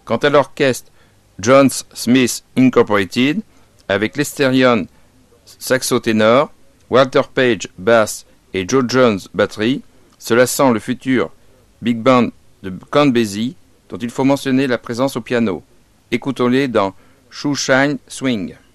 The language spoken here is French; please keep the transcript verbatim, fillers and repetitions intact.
Quant à l'orchestre John Smith Incorporated, avec Lesterion saxo-ténor, Walter Page basse et Joe Jones batterie, cela sent le futur big band de Count Basie, dont il faut mentionner la présence au piano. Écoutons-les dans Shoeshine Swing.